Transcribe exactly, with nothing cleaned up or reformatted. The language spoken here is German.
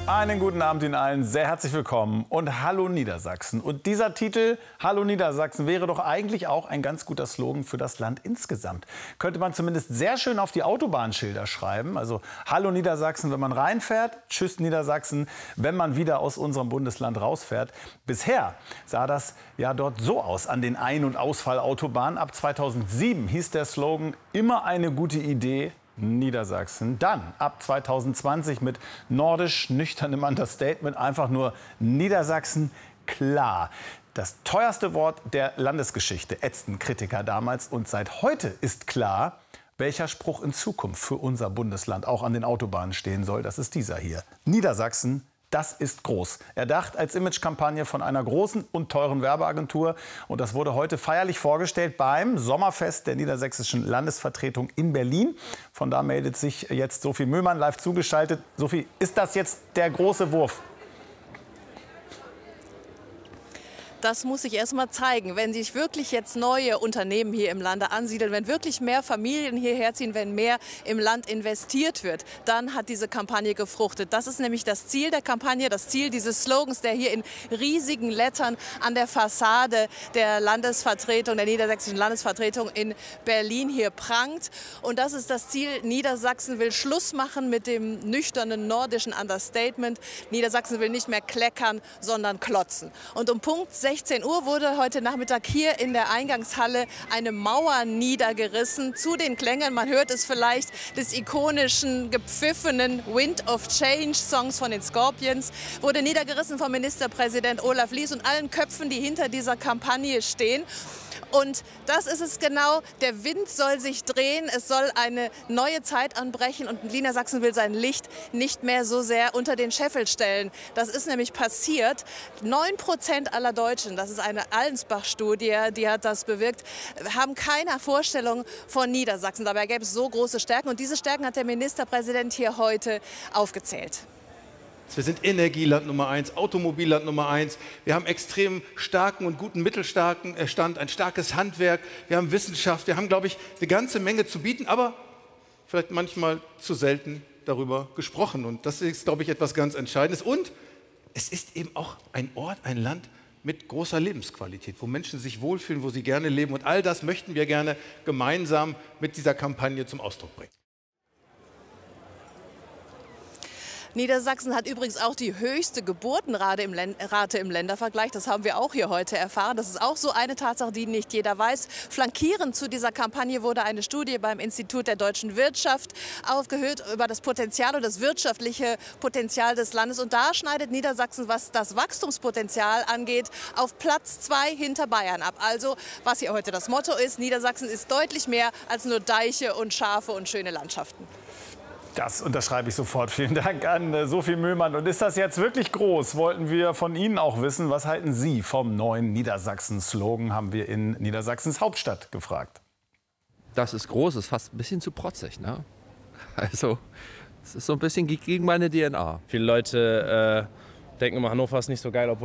Einen guten Abend Ihnen allen, sehr herzlich willkommen und Hallo Niedersachsen. Und dieser Titel, Hallo Niedersachsen, wäre doch eigentlich auch ein ganz guter Slogan für das Land insgesamt. Könnte man zumindest sehr schön auf die Autobahnschilder schreiben. Also Hallo Niedersachsen, wenn man reinfährt, Tschüss Niedersachsen, wenn man wieder aus unserem Bundesland rausfährt. Bisher sah das ja dort so aus an den Ein- und Ausfallautobahnen. Ab zweitausendsieben hieß der Slogan immer eine gute Idee. Niedersachsen. Dann ab zweitausendzwanzig mit nordisch nüchternem Understatement einfach nur Niedersachsen klar. Das teuerste Wort der Landesgeschichte, ätzten Kritiker damals. Und seit heute ist klar, welcher Spruch in Zukunft für unser Bundesland auch an den Autobahnen stehen soll. Das ist dieser hier. Niedersachsen, das ist groß. Erdacht als Imagekampagne von einer großen und teuren Werbeagentur. Und das wurde heute feierlich vorgestellt beim Sommerfest der Niedersächsischen Landesvertretung in Berlin. Von da meldet sich jetzt Sophie Mühlmann live zugeschaltet. Sophie, ist das jetzt der große Wurf? Das muss sich erst mal zeigen, wenn sich wirklich jetzt neue Unternehmen hier im Lande ansiedeln, wenn wirklich mehr Familien hierher ziehen, wenn mehr im Land investiert wird, dann hat diese Kampagne gefruchtet. Das ist nämlich das Ziel der Kampagne, das Ziel dieses Slogans, der hier in riesigen Lettern an der Fassade der Landesvertretung, der Niedersächsischen Landesvertretung in Berlin hier prangt. Und das ist das Ziel. Niedersachsen will Schluss machen mit dem nüchternen nordischen Understatement. Niedersachsen will nicht mehr kleckern, sondern klotzen. Und um Punkt sechzehn Uhr wurde heute Nachmittag hier in der Eingangshalle eine Mauer niedergerissen. Zu den Klängen, man hört es vielleicht, des ikonischen, gepfiffenen Wind of Change Songs von den Scorpions, wurde niedergerissen von Ministerpräsident Olaf Lies und allen Köpfen, die hinter dieser Kampagne stehen. Und das ist es genau, der Wind soll sich drehen, es soll eine neue Zeit anbrechen und Niedersachsen will sein Licht nicht mehr so sehr unter den Scheffel stellen. Das ist nämlich passiert. Neun Prozent aller Deutschen, das ist eine Allensbach-Studie, die hat das bewirkt, haben keine Vorstellung von Niedersachsen. Dabei gäbe es so große Stärken und diese Stärken hat der Ministerpräsident hier heute aufgezählt. Wir sind Energieland Nummer eins, Automobilland Nummer eins. Wir haben extrem starken und guten Mittelstand, ein starkes Handwerk. Wir haben Wissenschaft. Wir haben, glaube ich, eine ganze Menge zu bieten, aber vielleicht manchmal zu selten darüber gesprochen. Und das ist, glaube ich, etwas ganz Entscheidendes. Und es ist eben auch ein Ort, ein Land mit großer Lebensqualität, wo Menschen sich wohlfühlen, wo sie gerne leben. Und all das möchten wir gerne gemeinsam mit dieser Kampagne zum Ausdruck bringen. Niedersachsen hat übrigens auch die höchste Geburtenrate im, Rate im Ländervergleich. Das haben wir auch hier heute erfahren. Das ist auch so eine Tatsache, die nicht jeder weiß. Flankierend zu dieser Kampagne wurde eine Studie beim Institut der deutschen Wirtschaft aufgehört über das Potenzial und das wirtschaftliche Potenzial des Landes. Und da schneidet Niedersachsen, was das Wachstumspotenzial angeht, auf Platz zwei hinter Bayern ab. Also, was hier heute das Motto ist, Niedersachsen ist deutlich mehr als nur Deiche und Schafe und schöne Landschaften. Das unterschreibe ich sofort. Vielen Dank an Sophie Mühlmann. Und ist das jetzt wirklich groß? Wollten wir von Ihnen auch wissen. Was halten Sie vom neuen Niedersachsen-Slogan? Haben wir in Niedersachsens Hauptstadt gefragt. Das ist groß, ist fast ein bisschen zu protzig, ne? Also, es ist so ein bisschen gegen meine D N A. Viele Leute äh, denken immer, Hannover ist nicht so geil, obwohl